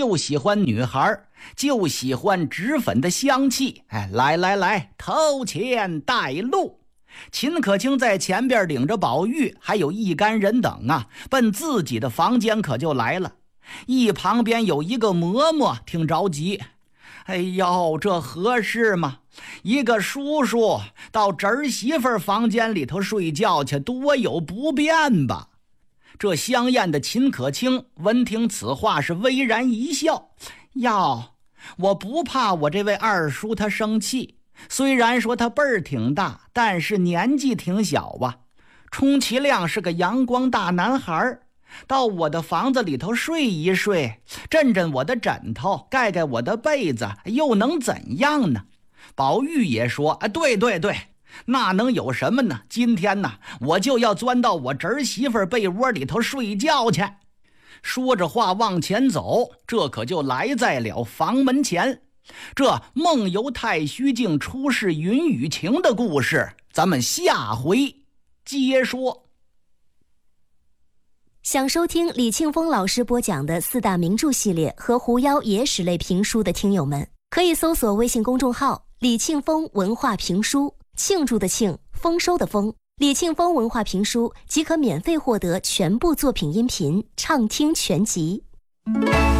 就喜欢女孩，就喜欢脂粉的香气。来来来，头前带路。秦可卿在前边领着宝玉还有一干人等啊，奔自己的房间可就来了。一旁边有一个嬷嬷挺着急，哎呦，这合适吗？一个叔叔到侄儿媳妇房间里头睡觉去，多有不便吧。这香艳的秦可卿闻听此话是微然一笑，哟，我不怕我这位二叔他生气，虽然说他辈儿挺大，但是年纪挺小啊。充其量是个阳光大男孩，到我的房子里头睡一睡，枕枕我的枕头，盖盖我的被子，又能怎样呢？宝玉也说，对对对，那能有什么呢？今天呢，我就要钻到我侄儿媳妇被窝里头睡觉去。说着话往前走，这可就来在了房门前。这梦游太虚境出世云雨情的故事，咱们下回接说。 想收听李庆峰老师播讲的四大名著系列和狐妖野史类评书的听友们，可以搜索微信公众号李庆峰文化评书，庆祝的庆，丰收的丰，李庆峰文化评书即可免费获得全部作品音频畅听全集。